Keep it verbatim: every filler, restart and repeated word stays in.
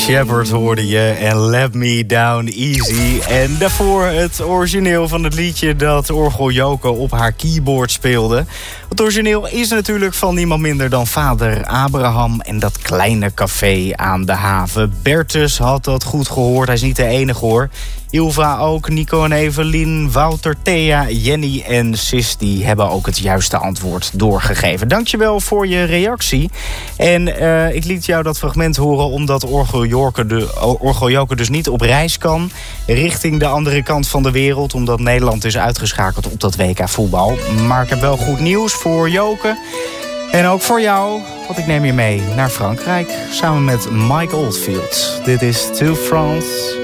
Shepherd hoorde je en Let Me Down Easy. En daarvoor het origineel van het liedje dat Orgel Joke op haar keyboard speelde. Het origineel is natuurlijk van niemand minder dan vader Abraham en dat kleine café aan de haven. Bertus had dat goed gehoord, hij is niet de enige hoor. Ilva ook, Nico en Evelien, Wouter, Thea, Jenny en Sis... die hebben ook het juiste antwoord doorgegeven. Dankjewel voor je reactie. En uh, ik liet jou dat fragment horen omdat Orgel Joke, de, Orgel Joke dus niet op reis kan... richting de andere kant van de wereld... omdat Nederland is uitgeschakeld op dat W K voetbal. Maar ik heb wel goed nieuws voor Joke... en ook voor jou, want ik neem je mee naar Frankrijk... samen met Mike Oldfield. Dit is To France...